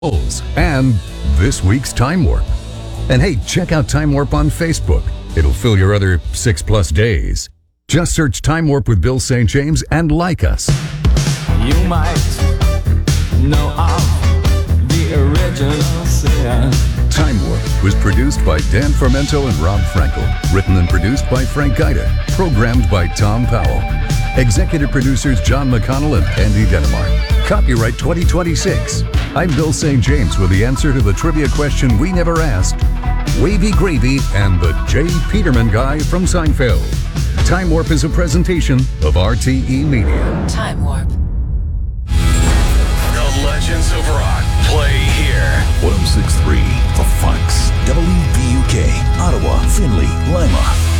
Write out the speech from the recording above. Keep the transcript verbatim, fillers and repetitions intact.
and this week's Time Warp. And hey, check out Time Warp on Facebook. It'll fill your other six plus days. Just search Time Warp with Bill Saint James and like us. You might know of the original sin. Time Warp was produced by Dan Fermento and Rob Frankel. Written and produced by Frank Gaida. Programmed by Tom Powell. Executive producers John McConnell and Andy Denemark. Copyright twenty twenty-six. I'm Bill Saint James with the answer to the trivia question we never asked. Wavy Gravy and the J. Peterman guy from Seinfeld. Time Warp is a presentation of R T E Media. Time Warp. The Legends of Rock play here. one oh six point three The Fox. W V U K. Ottawa, Findlay, Lima.